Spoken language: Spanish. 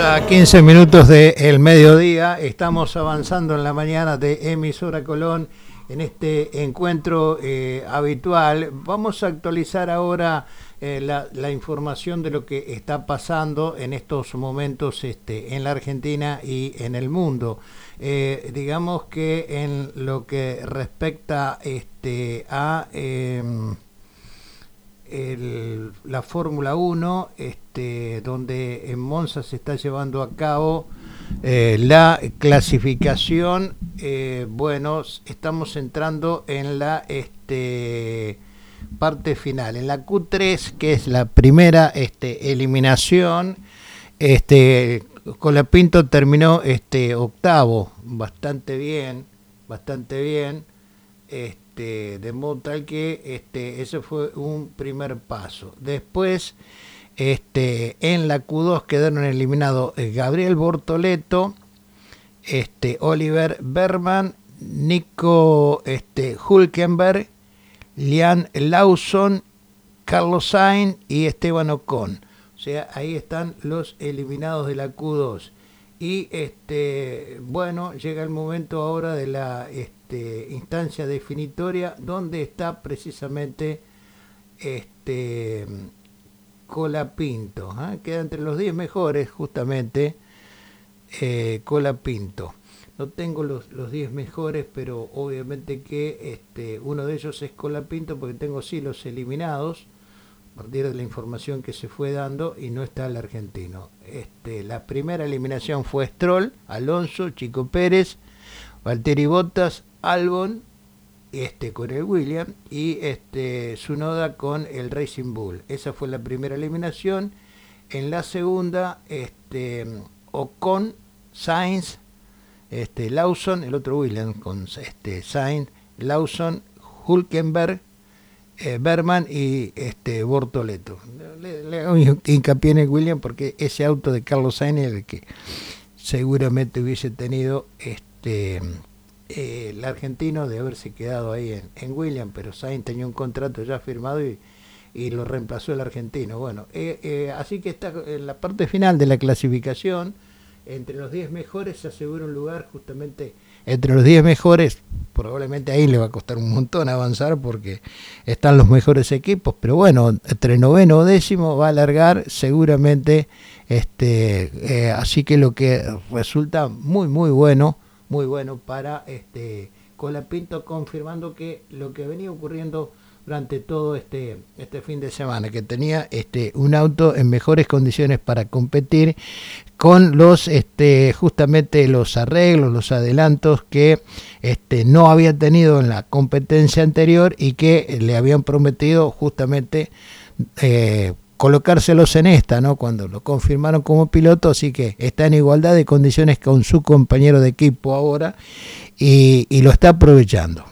A 15 minutos del mediodía, estamos avanzando en la mañana de Emisora Colón en este encuentro habitual. Vamos a actualizar ahora la información de lo que está pasando en estos momentos en la Argentina y en el mundo. Digamos que en lo que respecta a la Fórmula 1, donde en Monza se está llevando a cabo la clasificación. Bueno, estamos entrando en la parte final, en la Q3, que es la primera eliminación. Colapinto terminó octavo, bastante bien, de modo tal que ese fue un primer paso. Después, en la Q2 quedaron eliminados Gabriel Bortoleto, Oliver Bergman, Nico Hülkenberg, Liam Lawson, Carlos Sainz y Esteban Ocon. O sea, ahí están los eliminados de la Q2. Y bueno, llega el momento ahora de la instancia definitoria, donde está precisamente Colapinto. Queda entre los 10 mejores, justamente, Colapinto. No tengo los 10 mejores, pero obviamente que uno de ellos es Colapinto, porque tengo sí los eliminados a partir de la información que se fue dando, y no está el argentino. La primera eliminación fue Stroll, Alonso, Chico Pérez, Valtteri Bottas, Albon, con el Williams, y Tsunoda con el Racing Bull. Esa fue la primera eliminación. En la segunda, Ocon, Sainz, Lawson, el otro Williams con Sainz, Lawson, Hülkenberg, Bergman y Bortoleto. Le hago hincapié en el Williams porque ese auto de Carlos Sainz es el que seguramente hubiese tenido el argentino de haberse quedado ahí en Williams, pero Sainz tenía un contrato ya firmado y lo reemplazó el argentino. Bueno, así que está en la parte final de la clasificación. Entre los 10 mejores se asegura un lugar justamente entre los 10 mejores. Probablemente ahí le va a costar un montón avanzar porque están los mejores equipos, pero bueno, entre noveno o décimo va a alargar seguramente. Así que lo que resulta muy bueno para Colapinto, confirmando que lo que venía ocurriendo durante todo este fin de semana, que tenía un auto en mejores condiciones para competir, con los justamente los arreglos, los adelantos que no había tenido en la competencia anterior y que le habían prometido justamente colocárselos en esta, ¿no? Cuando lo confirmaron como piloto. Así que está en igualdad de condiciones con su compañero de equipo ahora y lo está aprovechando.